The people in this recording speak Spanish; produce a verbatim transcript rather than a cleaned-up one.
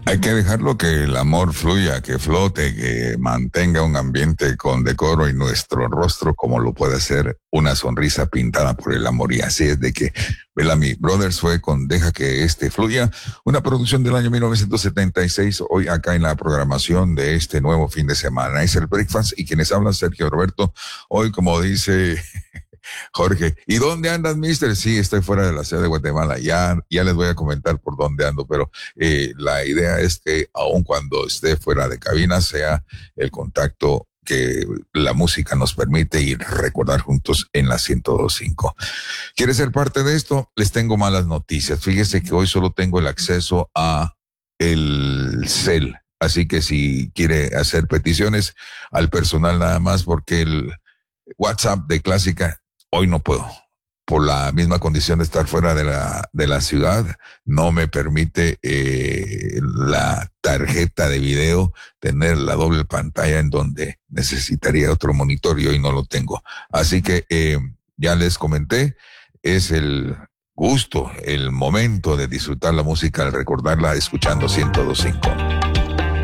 Hay que dejarlo que el amor fluya, que flote, que mantenga un ambiente con decoro y nuestro rostro como lo puede hacer una sonrisa pintada por el amor. Y así es de que Bellamy Brothers fue con Deja que este fluya, una producción del año mil novecientos setenta y seis, hoy acá en la programación de este nuevo fin de semana. Es el Breakfast y quienes hablan Sergio Roberto, hoy como dice Jorge, ¿y dónde andas, mister? Sí, estoy fuera de la ciudad de Guatemala. Ya, ya les voy a comentar por dónde ando, pero eh, la idea es que aun cuando esté fuera de cabina sea el contacto que la música nos permite y recordar juntos en la ciento dos punto cinco. ¿Quieres ser parte de esto? Les tengo malas noticias. Fíjese que hoy solo tengo el acceso a el cel. Así que si quiere hacer peticiones al personal nada más, porque el WhatsApp de Clásica hoy no puedo, por la misma condición de estar fuera de la, de la ciudad, no me permite eh, la tarjeta de video tener la doble pantalla en donde necesitaría otro monitor y hoy no lo tengo. Así que eh, ya les comenté, es el gusto, el momento de disfrutar la música, al recordarla escuchando ciento dos punto cinco.